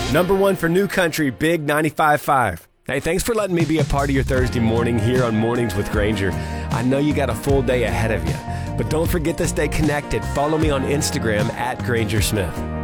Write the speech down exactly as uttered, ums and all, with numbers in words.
Number one for New Country, Big ninety-five point five. Hey, thanks for letting me be a part of your Thursday morning here on Mornings with Granger. I know you got a full day ahead of you, but don't forget to stay connected. Follow me on Instagram at Granger Smith.